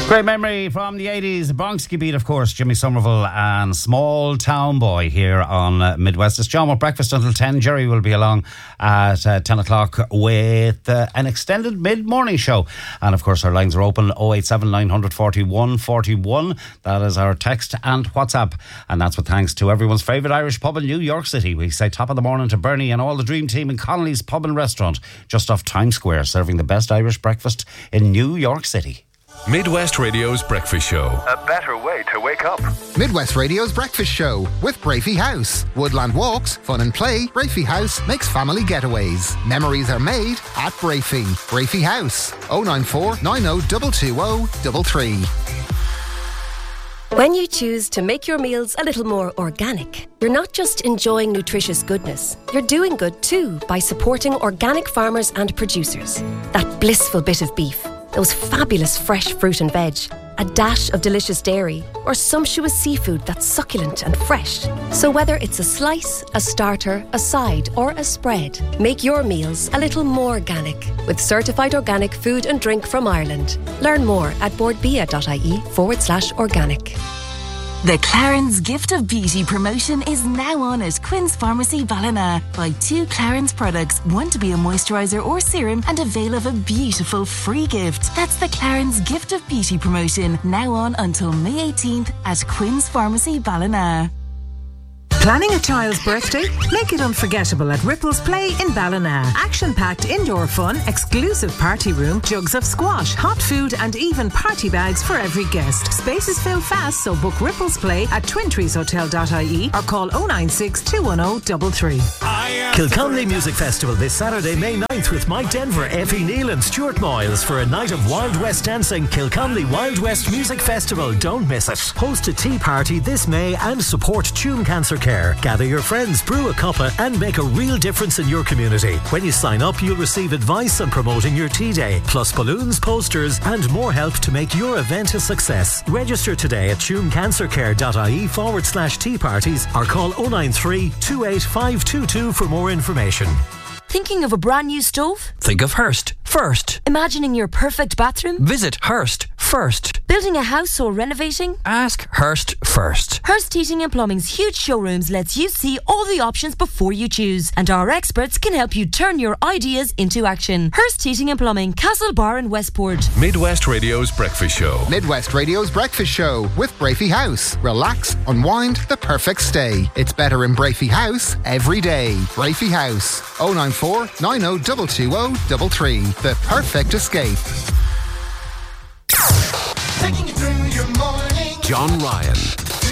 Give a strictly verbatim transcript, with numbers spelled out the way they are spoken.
Great memory from the eighties. Bronski beat, of course, Jimmy Somerville and Small Town Boy here on uh, Midwest. It's John with breakfast until ten. Jerry will be along at uh, ten o'clock with uh, an extended mid-morning show. And, of course, our lines are open oh eight seven, nine four one, four one. That is our text and WhatsApp. And that's with thanks to everyone's favourite Irish pub in New York City. We say top of the morning to Bernie and all the dream team in Connolly's Pub and Restaurant just off Times Square, serving the best Irish breakfast in New York City. Midwest Radio's Breakfast Show. A better way to wake up. Midwest Radio's Breakfast Show with Brafey House. Woodland walks, fun and play. Brafey House makes family getaways. Memories are made at Brafey. Brafey House. oh nine four, nine oh two two oh three three. When you choose to make your meals a little more organic, you're not just enjoying nutritious goodness, you're doing good too by supporting organic farmers and producers. That blissful bit of beef, those fabulous fresh fruit and veg, a dash of delicious dairy, or sumptuous seafood that's succulent and fresh. So whether it's a slice, a starter, a side, or a spread, make your meals a little more organic with certified organic food and drink from Ireland. Learn more at boardbia.ie forward slash organic. The Clarence Gift of Beauty promotion is now on at Quinn's Pharmacy Ballina. Buy two Clarence products, one to be a moisturiser or serum, and avail of a beautiful free gift. That's the Clarence Gift of Beauty promotion, now on until May eighteenth at Quinn's Pharmacy Ballina. Planning a child's birthday? Make it unforgettable at Ripples Play in Ballina. Action-packed indoor fun, exclusive party room, jugs of squash, hot food and even party bags for every guest. Spaces fill fast, so book Ripples Play at twin trees hotel dot I E or call oh nine six, two one oh three three. Kilconnelly Music Festival this Saturday, May ninth with Mike Denver, Effie Neal and Stuart Moyles for a night of Wild West dancing. Kilconnelly Wild West Music Festival. Don't miss it. Host a tea party this May and support Tuam Cancer Care. Gather your friends, brew a cuppa and make a real difference in your community. When you sign up, you'll receive advice on promoting your tea day, plus balloons, posters and more help to make your event a success. Register today at tuamcancercare.ie forward slash tea parties or call oh nine three, two eight five two two for more information. Thinking of a brand new stove? Think of Hearst first. Imagining your perfect bathroom? Visit Hearst first. Building a house or renovating? Ask Hearst first. Hearst Heating and Plumbing's huge showrooms lets you see all the options before you choose, and our experts can help you turn your ideas into action. Hearst Heating and Plumbing, Castlebar and Westport. Midwest Radio's Breakfast Show. Midwest Radio's Breakfast Show with Brafey House. Relax, unwind, the perfect stay. It's better in Brafey House every day. Brafey House. oh nine four, nine oh two two oh three three. The perfect escape. Taking you through your morning. John Ryan.